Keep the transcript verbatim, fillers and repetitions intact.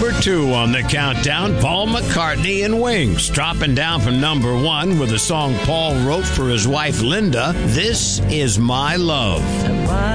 number two on the countdown, Paul McCartney and Wings. Dropping down from number one with a song Paul wrote for his wife Linda, This Is My Love.